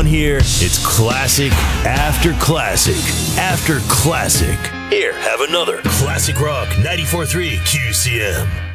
Around here, it's classic after classic after classic. Here, have another Classic Rock 94.3 QCM.